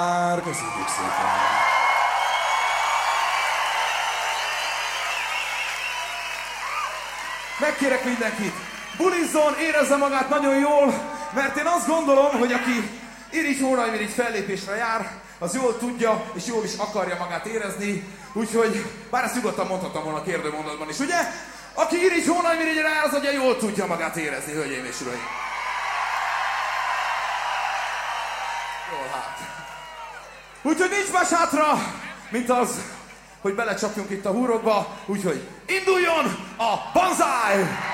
Köszönjük szépen! Megkérek mindenkit, bulizzon, érezze magát nagyon jól, mert én azt gondolom, hogy aki Irigy Hónajmirigy fellépésre jár, az jól tudja, és jól is akarja magát érezni, úgyhogy, bár ezt nyugodtan mondhatom volna a kérdőmondatban is, ugye? Aki Irigy Hónajmirigyre jár, az ugye jól tudja magát érezni, hölgyeim és uraim. Jól hát. Úgyhogy nincs más hátra, mint az, hogy belecsapjunk itt a húrokba, úgyhogy induljon a Banzai!